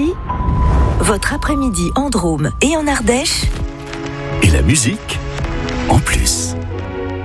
ici, votre après-midi en Drôme et en Ardèche. Et la musique en plus.